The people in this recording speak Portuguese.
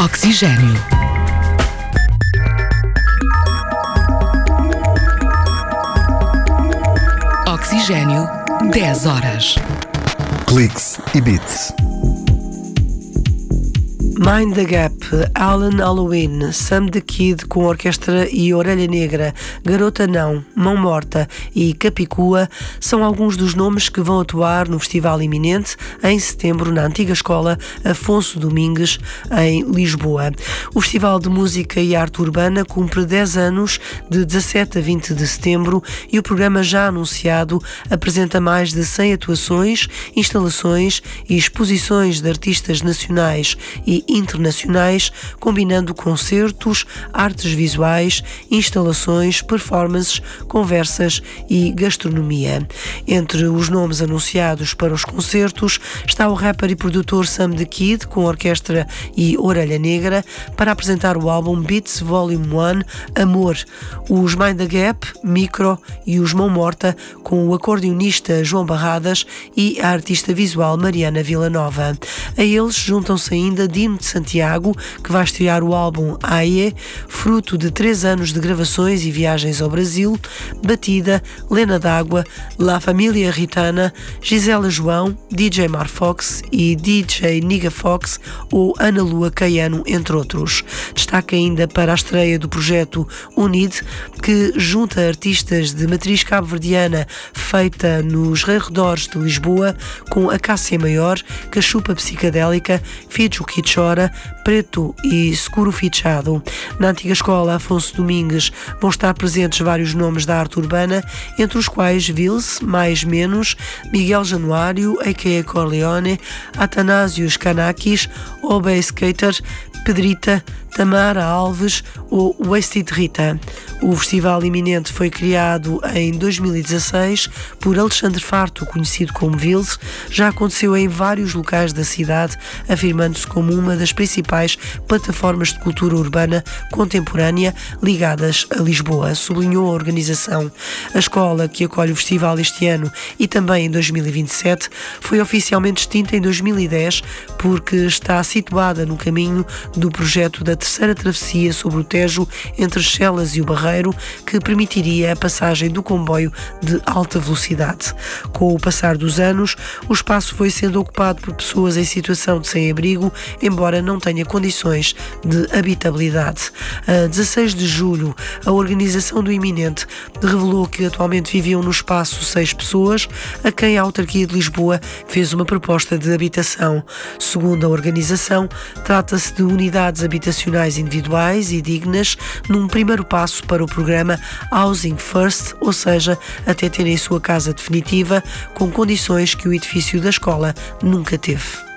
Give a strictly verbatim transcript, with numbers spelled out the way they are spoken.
Oxigênio. Oxigênio, dez horas. Cliques e Beats. Mind the Gap, Alan Halloween, Sam the Kid com orquestra e Orelha Negra, Garota Não, Mão Morta e Capicua são alguns dos nomes que vão atuar no festival iminente em setembro na antiga escola Afonso Domingues, em Lisboa. O Festival de Música e Arte Urbana cumpre dez anos de dezassete a vinte de setembro e o programa já anunciado apresenta mais de cem atuações, instalações e exposições de artistas nacionais e internacionais, combinando concertos, artes visuais, instalações, performances, conversas e gastronomia. Entre os nomes anunciados para os concertos está o rapper e produtor Sam the Kid, com orquestra e Orelha Negra, para apresentar o álbum Beats Volume um, Amor, os Mind the Gap, Micro e os Mão Morta, com o acordeonista João Barradas e a artista visual Mariana Villanova. A eles juntam-se ainda Dino de Santiago, que vai estrear o álbum Aie, fruto de três anos de gravações e viagens ao Brasil, Batida, Lena D'Água, La Família Ritana, Gisela João, D J Mar Fox e D J Niga Fox ou Ana Lua Caiano, entre outros. Destaca ainda para a estreia do projeto Unid, que junta artistas de matriz cabo-verdiana feita nos arredores de Lisboa, com a Cássia Maior, Cachupa Psicadélica, Fijo Quichora, Preto e Escuro Fichado. Na antiga escola Afonso Domingues vão estar presentes vários nomes da arte urbana, entre os quais Vils, Mais Menos, Miguel Januário, a k a. Corleone, Atanásios Kanakis, Obey Skater, Pedrita, Tamara Alves ou Wasted Rita. O festival iminente foi criado em dois mil e dezasseis por Alexandre Farto, conhecido como Vils. Já aconteceu em vários locais da cidade, afirmando-se como uma das principais plataformas de cultura urbana contemporânea ligadas a Lisboa, sublinhou a organização. A escola, que acolhe o festival este ano e também em dois mil e vinte e sete, foi oficialmente extinta em dois mil e dez porque está situada no caminho do projeto da terceira travessia sobre o Tejo entre Chelas e o Barreiro, que permitiria a passagem do comboio de alta velocidade. Com o passar dos anos, o espaço foi sendo ocupado por pessoas em situação de sem-abrigo, embora não tenha condições de habitabilidade. A dezasseis de julho, a organização do iminente revelou que atualmente viviam no espaço seis pessoas, a quem a autarquia de Lisboa fez uma proposta de habitação. Segundo a organização, trata-se de unidades habitacionais individuais e dignas, num primeiro passo para o programa Housing First, ou seja, até terem sua casa definitiva, com condições que o edifício da escola nunca teve.